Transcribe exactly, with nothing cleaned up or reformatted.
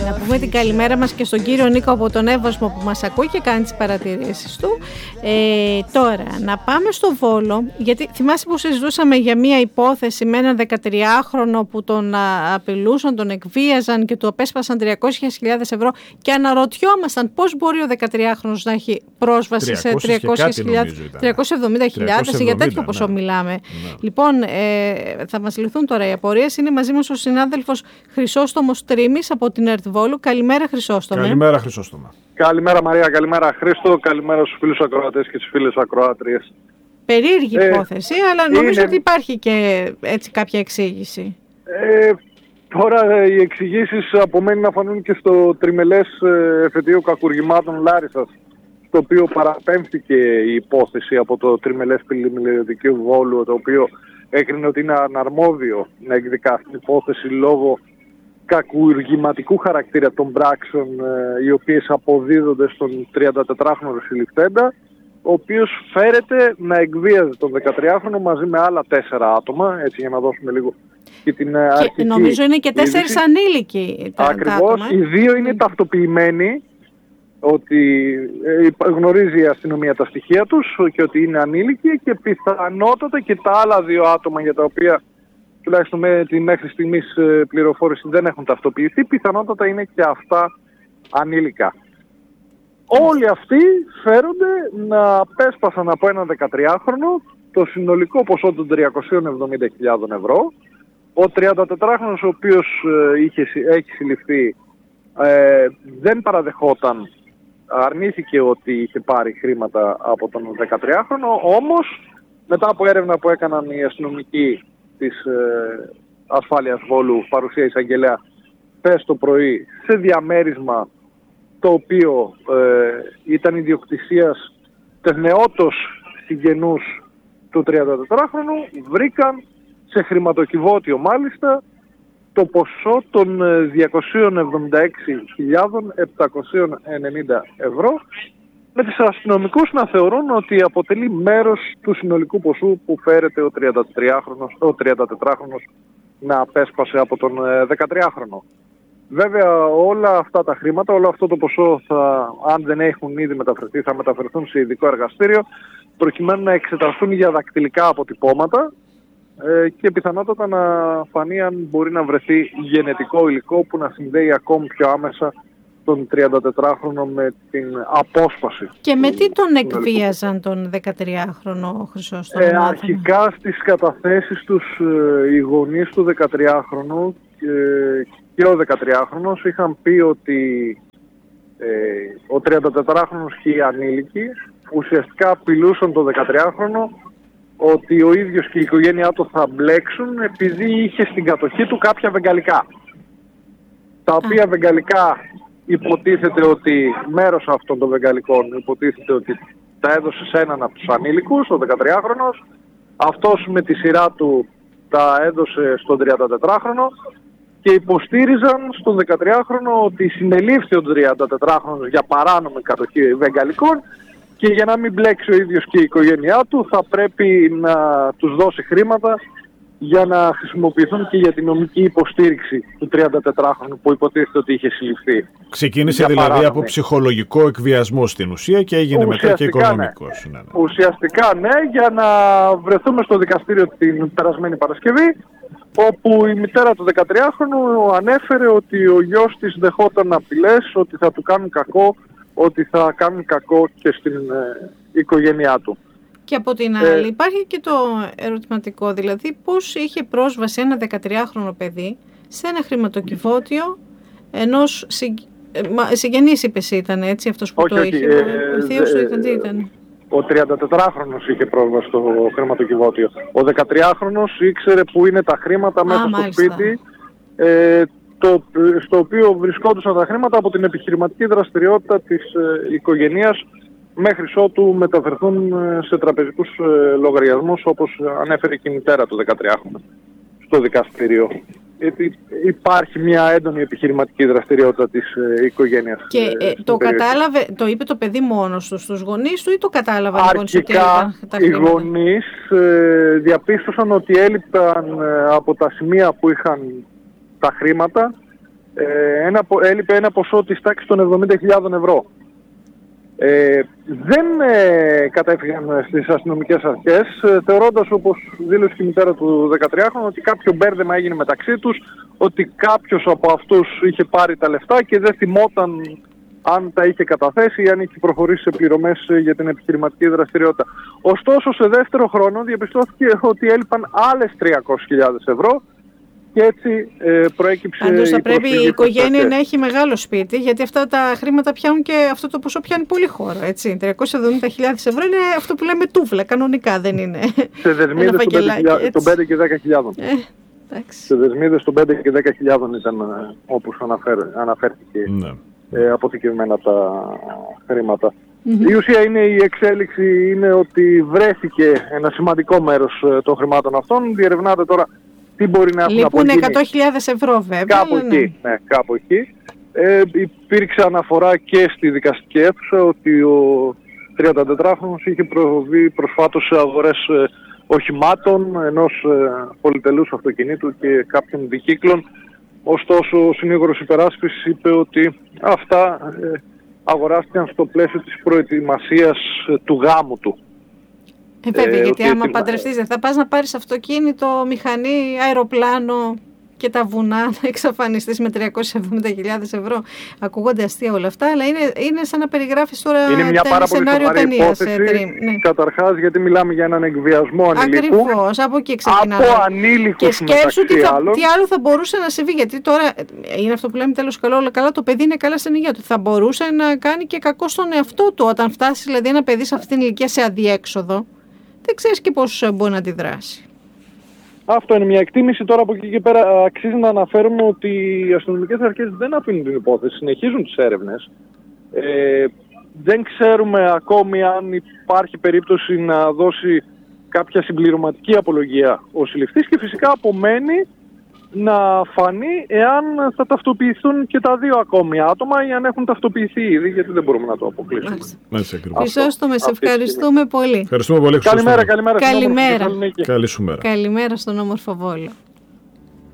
Να πούμε την καλημέρα μας και στον κύριο Νίκο από τον Εύωσμο που μας ακούει και κάνει τις παρατηρήσεις του. Ε, τώρα, να πάμε στο Βόλο, γιατί θυμάσαι που συζητούσαμε για μια υπόθεση με έναν δεκατριάχρονο που τον απειλούσαν, τον εκβίαζαν και του απέσπασαν τριακόσιες χιλιάδες ευρώ και αναρωτιόμασταν πώς μπορεί ο δεκατριάχρονος να έχει πρόσβαση σε τριακόσιες χιλιάδες, τριακόσιες εβδομήντα χιλιάδες, για τέτοιο ποσό ναι. μιλάμε. Ναι. Λοιπόν, ε, θα μας λυθούν τώρα οι απορίες. Είναι μαζί μας ο συνάδελφος Χρυσόστομος Τρίμης από την ΕΡΤ Βόλου. Καλημέρα, Χρυσόστομε. Καλημέρα, Χρυσόστομα. Καλημέρα, Μαρία. Καλημέρα, Χρήστο. Καλημέρα στους φίλους ακροατές και στις φίλες ακροάτριες. Περίεργη ε, υπόθεση, αλλά νομίζω είναι... ότι υπάρχει και έτσι κάποια εξήγηση. Ε, τώρα οι εξηγήσεις απομένει να φανούν και στο τριμελές εφετείο κακουργημάτων Λάρισσας, στο οποίο παραπέμφθηκε η υπόθεση από το τριμελές πυλημιλιοδικαίου Βόλου, το οποίο έκρινε ότι είναι αναρμόδιο να εκδικάσει την υπόθεση λόγω κακουργηματικού χαρακτήρα των πράξεων ε, οι οποίες αποδίδονται στον τριαντατετράχρονο συλληφθέντα, ο οποίος φέρεται να εκβίαζε τον δεκατριάχρονο μαζί με άλλα τέσσερα άτομα, έτσι για να δώσουμε λίγο και την αρχική. Και νομίζω είναι και τέσσερις είδηση. Ανήλικοι τα, Ακριβώς, τα άτομα. Οι δύο είναι mm. ταυτοποιημένοι, ότι ε, γνωρίζει η αστυνομία τα στοιχεία τους και ότι είναι ανήλικοι, και πιθανότατα και τα άλλα δύο άτομα για τα οποία τουλάχιστον με τη μέχρι στιγμής πληροφόρηση δεν έχουν ταυτοποιηθεί, πιθανότατα είναι και αυτά ανήλικα. Όλοι αυτοί φέρονται να απέσπασαν από έναν δεκατριάχρονο το συνολικό ποσό των τριακόσιες εβδομήντα χιλιάδες ευρώ. Ο τριαντατετράχρονος, ο οποίος είχε, έχει συλληφθεί, ε, δεν παραδεχόταν, αρνήθηκε ότι είχε πάρει χρήματα από τον δεκατριάχρονο, όμως μετά από έρευνα που έκαναν οι αστυνομικοί της ε, ασφάλειας Βόλου, παρουσία εισαγγελέα, χθες το πρωί, σε διαμέρισμα το οποίο ε, ήταν ιδιοκτησίας τεχνεώτος συγγενούς του τριαντατετράχρονου, βρήκαν σε χρηματοκιβώτιο μάλιστα το ποσό των διακόσιες εβδομήντα έξι χιλιάδες επτακόσιες ενενήντα ευρώ, με τις αστυνομικούς να θεωρούν ότι αποτελεί μέρος του συνολικού ποσού που φέρεται ο τριαντατετράχρονος, ο τριαντατετράχρονος να απέσπασε από τον δεκατριάχρονο. Βέβαια όλα αυτά τα χρήματα, όλο αυτό το ποσό, θα, αν δεν έχουν ήδη μεταφερθεί, θα μεταφερθούν σε ειδικό εργαστήριο προκειμένου να εξεταστούν για δακτυλικά αποτυπώματα ε, και πιθανότατα να φανεί αν μπορεί να βρεθεί γενετικό υλικό που να συνδέει ακόμη πιο άμεσα τον τριαντατετράχρονο με την απόσπαση. Και με τι τον εκβίαζαν τον δεκατριάχρονο, Χρυσόστομο? Ε, αρχικά στις καταθέσεις τους ε, οι γονείς του δεκατριάχρονου ε, και ο δεκατριάχρονος είχαν πει ότι ε, ο τριαντατετράχρονος και οι ανήλικοι ουσιαστικά απειλούσαν τον δεκατριάχρονο ότι ο ίδιος και η οικογένειά του θα μπλέξουν επειδή είχε στην κατοχή του κάποια βεγγαλικά, τα οποία Α. βεγγαλικά υποτίθεται ότι μέρος αυτών των βεγγαλικών υποτίθεται ότι τα έδωσε σε έναν από τους ανήλικους, ο δεκατριάχρονος. Αυτός με τη σειρά του τα έδωσε στον τριαντατετράχρονο και υποστήριζαν στον δεκατριάχρονο ότι συνελήφθη ο τριαντατετράχρονος για παράνομη κατοχή βεγγαλικών και για να μην μπλέξει ο ίδιος και η οικογένειά του θα πρέπει να τους δώσει χρήματα για να χρησιμοποιηθούν και για την νομική υποστήριξη του τριαντατετράχρονου που υποτίθεται ότι είχε συλληφθεί. Ξεκίνησε δηλαδή παράνομη. Από ψυχολογικό εκβιασμό στην ουσία και έγινε ουσιαστικά μετά και οικονομικός. Ναι. Ναι, ναι. Ουσιαστικά ναι, για να βρεθούμε στο δικαστήριο την περασμένη Παρασκευή, όπου η μητέρα του δεκατριάχρονου ανέφερε ότι ο γιος της δεχόταν απειλές ότι θα του κάνουν κακό, ότι θα κάνουν κακό και στην ε, οικογένειά του. Και από την άλλη ε, υπάρχει και το ερωτηματικό, δηλαδή πώς είχε πρόσβαση ένα δεκατριάχρονο παιδί σε ένα χρηματοκιβώτιο ενός συ, ε, συγγενής, είπες ήταν έτσι αυτός που όχι, το όχι, είχε, ε, ο θείος του ε, ήταν, τι ήταν? Ο τριαντατετράχρονος είχε πρόσβαση στο χρηματοκιβώτιο. Ο δεκατριάχρονος ήξερε που είναι τα χρήματα μέσα Α, στο μάλιστα. σπίτι, ε, το, στο οποίο βρισκόντουσαν τα χρήματα από την επιχειρηματική δραστηριότητα της ε, οικογένειας, μέχρι ότου μεταφερθούν σε τραπεζικούς ε, λογαριασμούς, όπως ανέφερε και η μητέρα του δεκατριάχρονου στο δικαστήριο. Γιατί υπάρχει μια έντονη επιχειρηματική δραστηριότητα της ε, οικογένειας. Και ε, το περιοχή. Κατάλαβε, το είπε το παιδί μόνος του στους γονείς του ή το κατάλαβαν οι γονείς ότι έλειπαν τα χρήματα? Οι γονείς ε, διαπίστωσαν ότι έλειπαν ε, από τα σημεία που είχαν τα χρήματα ε, ένα, έλειπε ένα ποσό της τάξης των εβδομήντα χιλιάδες ευρώ. Ε, δεν ε, κατέφυγαν στις αστυνομικές αρχές, ε, θεωρώντας, όπως δήλωσε και η μητέρα του δεκατριάχρονου, ότι κάποιο μπέρδεμα έγινε μεταξύ τους, ότι κάποιος από αυτούς είχε πάρει τα λεφτά και δεν θυμόταν αν τα είχε καταθέσει ή αν είχε προχωρήσει σε πληρωμές για την επιχειρηματική δραστηριότητα. Ωστόσο, σε δεύτερο χρόνο διαπιστώθηκε ότι έλειπαν άλλες τριακόσιες χιλιάδες ευρώ και έτσι ε, προέκυψε. Πάντως θα η πρέπει η οικογένεια προσφυγή. να έχει μεγάλο σπίτι, γιατί αυτά τα χρήματα πιάνουν και αυτό το ποσό πιάνει πολύ χώρο. Έτσι. τριακόσιες εβδομήντα χιλιάδες ευρώ είναι αυτό που λέμε τούβλα, κανονικά δεν είναι. Σε δεσμίδες των πέντε και δέκα χιλιάδες. Ε, σε δεσμίδες των πέντε και δέκα χιλιάδες ήταν όπως αναφέρ, αναφέρθηκε. Ναι. Ε, αποθηκευμένα τα χρήματα. Mm-hmm. Η ουσία είναι η εξέλιξη είναι ότι βρέθηκε ένα σημαντικό μέρος των χρημάτων αυτών. Διερευνάται τώρα τι μπορεί να έχουν απογίνει. Λείπουν εκατό χιλιάδες ευρώ βέβαια. Κάπου ναι. εκεί. Ναι, κάπου εκεί. Ε, υπήρξε αναφορά και στη δικαστική αίθουσα ότι ο τριαντατετράχρονος είχε προβεί προσφάτως σε αγορές ε, οχημάτων, ενός ε, πολυτελούς αυτοκινήτου και κάποιων δικύκλων. Ωστόσο, ο συνήγορος υπεράσπισης είπε ότι αυτά ε, αγοράστηκαν στο πλαίσιο της προετοιμασίας ε, του γάμου του. Ε, βέβαια, ε, γιατί άμα την... παντρευτείς δεν θα πας να πάρεις αυτοκίνητο, μηχανή, αεροπλάνο και τα βουνά να εξαφανιστείς με τριακόσιες εβδομήντα χιλιάδες ευρώ. Ακούγονται αστεία όλα αυτά, αλλά είναι, είναι σαν να περιγράφεις τώρα είναι μια πάρα πολύ σενάριο ταινίας. υπόθεση, ναι. Καταρχάς, γιατί μιλάμε για έναν εκβιασμό ανηλίκου. Ακριβώς, από εκεί ξεκινάμε. Από ανήλικους. Και σκέψου τι, θα, τι άλλο θα μπορούσε να συμβεί, γιατί τώρα είναι αυτό που λέμε τέλος καλό, όλα καλά, το παιδί είναι καλά στην υγεία του. Θα μπορούσε να κάνει και κακό στον εαυτό του όταν φτάσει δηλαδή ένα παιδί σε αυτήν την ηλικία σε αδιέξοδο. Δεν ξέρεις και πώς μπορεί να αντιδράσει. Αυτό είναι μια εκτίμηση. Τώρα από εκεί και πέρα αξίζει να αναφέρουμε ότι οι αστυνομικές αρχές δεν αφήνουν την υπόθεση, συνεχίζουν τις έρευνες. Ε, δεν ξέρουμε ακόμη αν υπάρχει περίπτωση να δώσει κάποια συμπληρωματική απολογία ο συλληφτής και φυσικά απομένει να φανεί εάν θα ταυτοποιηθούν και τα δύο ακόμη άτομα ή αν έχουν ταυτοποιηθεί ήδη, γιατί δεν μπορούμε να το αποκλείσουμε. Χρυσόστομε, σε ευχαριστούμε πολύ. Ευχαριστούμε πολύ. Καλημέρα, καλημέρα. Καλημέρα. Καλή σου μέρα. Καλημέρα στον όμορφο Βόλο.